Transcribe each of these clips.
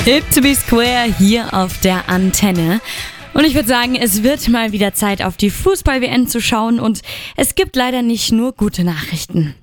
Hip to be square hier auf der Antenne. Und ich würde sagen, es wird mal wieder Zeit, auf die Fußball-WM zu schauen. Und es gibt leider nicht nur gute Nachrichten.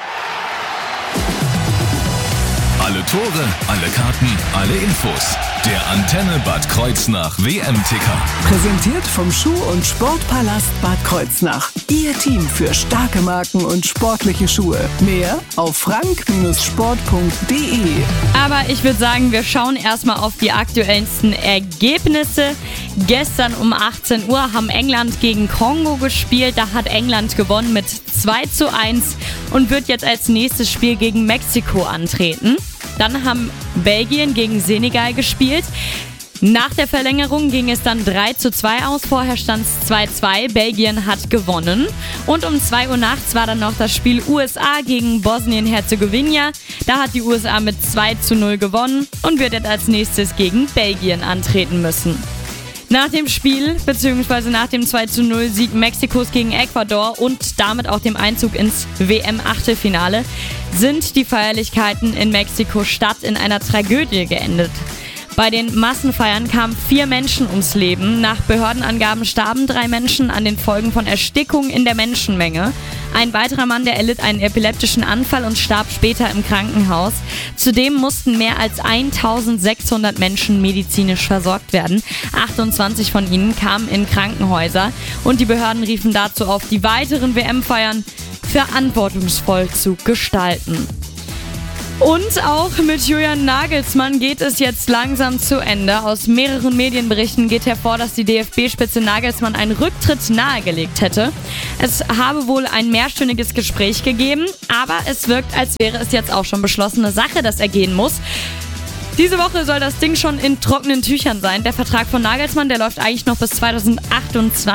Alle Tore, alle Karten, alle Infos. Der Antenne Bad Kreuznach WM-Ticker. Präsentiert vom Schuh- und Sportpalast Bad Kreuznach. Ihr Team für starke Marken und sportliche Schuhe. Mehr auf frank-sport.de. Aber ich würde sagen, wir schauen erstmal auf die aktuellsten Ergebnisse. Gestern um 18 Uhr haben England gegen Kongo gespielt. Da hat England gewonnen mit 2:1 und wird jetzt als nächstes Spiel gegen Mexiko antreten. Dann haben Belgien gegen Senegal gespielt. Nach der Verlängerung ging es dann 3:2 aus. Vorher stand es 2:2. Belgien hat gewonnen. Und um 2 Uhr nachts war dann noch das Spiel USA gegen Bosnien-Herzegowina. Da hat die USA mit 2:0 gewonnen und wird jetzt als nächstes gegen Belgien antreten müssen. Nach dem Spiel, beziehungsweise nach dem 2:0 Sieg Mexikos gegen Ecuador und damit auch dem Einzug ins WM-Achtelfinale, sind die Feierlichkeiten in Mexiko-Stadt in einer Tragödie geendet. Bei den Massenfeiern kamen 4 Menschen ums Leben. Nach Behördenangaben starben 3 Menschen an den Folgen von Erstickung in der Menschenmenge. Ein weiterer Mann, der erlitt einen epileptischen Anfall und starb später im Krankenhaus. Zudem mussten mehr als 1600 Menschen medizinisch versorgt werden. 28 von ihnen kamen in Krankenhäuser und die Behörden riefen dazu auf, die weiteren WM-Feiern verantwortungsvoll zu gestalten. Und auch mit Julian Nagelsmann geht es jetzt langsam zu Ende. Aus mehreren Medienberichten geht hervor, dass die DFB-Spitze Nagelsmann einen Rücktritt nahegelegt hätte. Es habe wohl ein mehrstündiges Gespräch gegeben, aber es wirkt, als wäre es jetzt auch schon beschlossene Sache, dass er gehen muss. Diese Woche soll das Ding schon in trockenen Tüchern sein. Der Vertrag von Nagelsmann, der läuft eigentlich noch bis 2028.